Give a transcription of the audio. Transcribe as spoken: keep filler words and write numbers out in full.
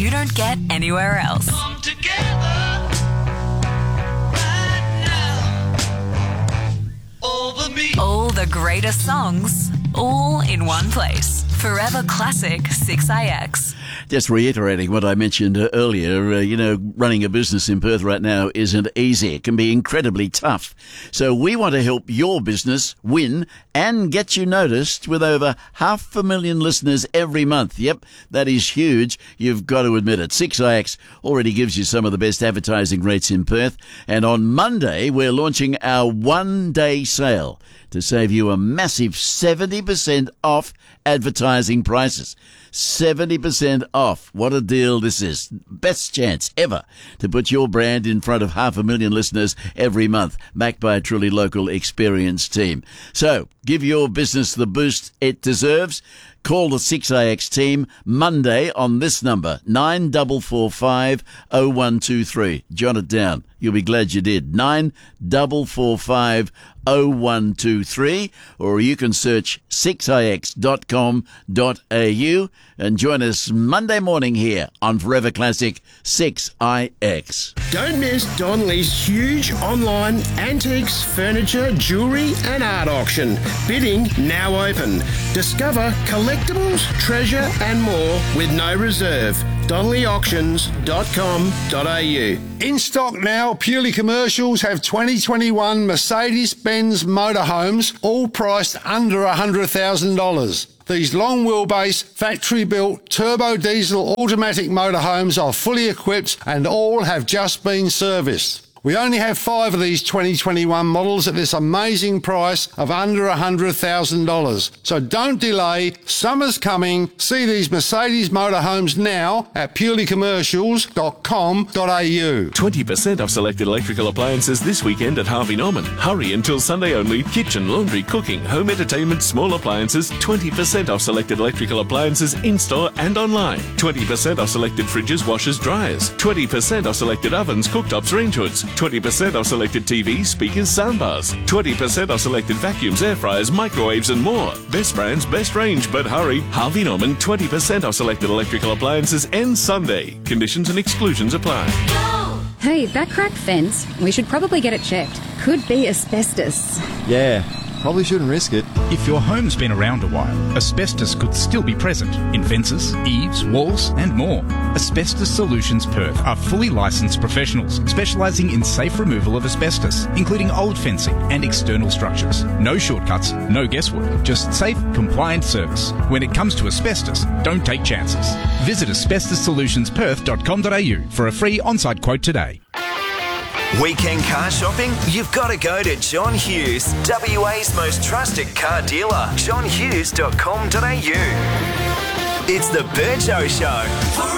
you don't get anywhere else. Come together right now over me. All the greatest songs, all in one place. Forever Classic six I X. Just reiterating what I mentioned uh, earlier, uh, you know, running a business in Perth right now isn't easy. It can be incredibly tough. So we want to help your business win and get you noticed with over half a million listeners every month. Yep, that is huge. You've got to admit it. six I X already gives you some of the best advertising rates in Perth. And on Monday, we're launching our one-day sale to save you a massive seventy percent off advertising prices. seventy percent off. What a deal this is. Best chance ever to put your brand in front of half a million listeners every month, backed by a truly local experienced team. So, give your business the boost it deserves. Call the six I X team Monday on this number, nine four four five oh one two three. Jot it down. You'll be glad you did. nine four four five oh one two three, or you can search six I X dot com dot a u and join us Monday morning here on Forever Classic six I X. Don't miss Don Lee's huge online antiques, furniture, jewellery and art auction. Bidding now open. Discover collectibles, treasure and more with no reserve. don lee auctions dot com dot a u. In stock now, Purely Commercials have twenty twenty-one Mercedes-Benz motorhomes, all priced under one hundred thousand dollars. These long wheelbase, factory-built, turbo diesel automatic motorhomes are fully equipped and all have just been serviced. We only have five of these twenty twenty-one models at this amazing price of under one hundred thousand dollars. So don't delay. Summer's coming. See these Mercedes motorhomes now at purely commercials dot com dot a u. twenty percent off selected electrical appliances this weekend at Harvey Norman. Hurry until Sunday only. Kitchen, laundry, cooking, home entertainment, small appliances. twenty percent off selected electrical appliances in-store and online. twenty percent off selected fridges, washers, dryers. twenty percent off selected ovens, cooktops, range hoods. twenty percent off selected T Vs, speakers, soundbars. twenty percent off selected vacuums, air fryers, microwaves and more. Best brands, best range, but hurry. Harvey Norman, twenty percent off selected electrical appliances ends Sunday. Conditions and exclusions apply. Hey, that cracked fence, we should probably get it checked. Could be asbestos. Yeah, probably shouldn't risk it. If your home's been around a while, asbestos could still be present in fences, eaves, walls and more. Asbestos Solutions Perth are fully licensed professionals specialising in safe removal of asbestos, including old fencing and external structures. No shortcuts, no guesswork, just safe, compliant service. When it comes to asbestos, don't take chances. Visit asbestos solutions perth dot com dot a u for a free on-site quote today. Weekend car shopping? You've got to go to John Hughes, W A's most trusted car dealer, john hughes dot com dot a u. It's the Burjo Show.